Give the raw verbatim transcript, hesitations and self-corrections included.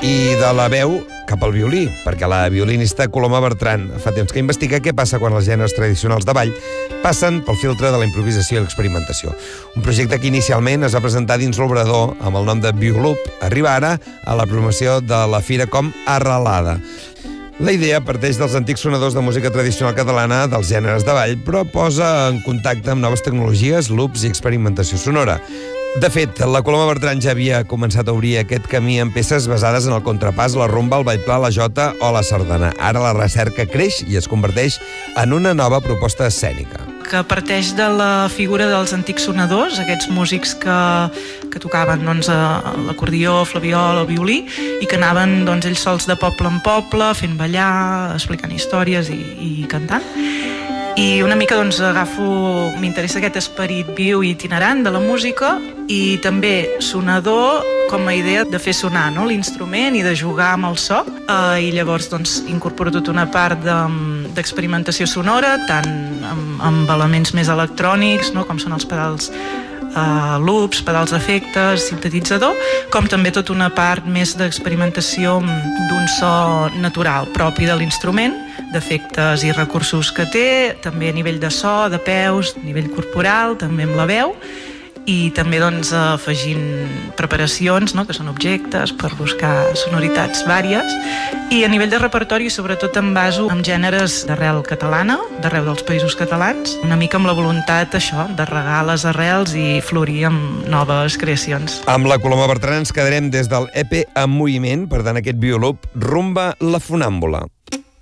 i de la veu cap al violí, perquè la violinista Coloma Bertran fa temps que investiga què passa quan els gèneres tradicionals de ball passen pel filtre de la improvisació i l'experimentació. Un projecte que inicialment es va presentar dins l'Obrador amb el nom de Bioloop, arriba ara a la promoció de la fira com Arrelada. La idea parteix dels antics sonadors de música tradicional catalana dels gèneres de ball, però posa en contacte amb noves tecnologies, loops i experimentació sonora. De fet, la Coloma Bertran ja havia començat a obrir aquest camí en peces basades en el contrapàs, la rumba, el ball pla, la jota o la sardana. Ara la recerca creix i es converteix en una nova proposta escènica. Que parteix de la figura dels antics sonadors, aquests músics que, que tocaven doncs, l'acordió, flabiol, el violí, i que anaven doncs, ells sols de poble en poble, fent ballar, explicant històries i, i cantant. I una mica doncs agafo, m'interessa aquest esperit viu i itinerant de la música i també sonador com a idea de fer sonar, no?, l'instrument i de jugar amb el so. Eh, I llavors doncs incorporo tota una part d'experimentació sonora, tant amb, amb elements més electrònics, no?, com són els pedals Uh, loops, pedals d'efectes, sintetitzador, com també tota una part més d'experimentació d'un so natural, propi de l'instrument, d'efectes i recursos que té, també a nivell de so, de peus, a nivell corporal, també amb la veu, i també doncs, afegint preparacions, no?, que són objectes per buscar sonoritats vàries, i a nivell de repertori sobretot em baso en gèneres d'arrel catalana, d'arreu dels països catalans, una mica amb la voluntat això, de regar les arrels i florir amb noves creacions. Amb la Coloma Bertran ens quedarem des del E P En Moviment, per tant aquest Bioloop, Rumba la Funàmbula.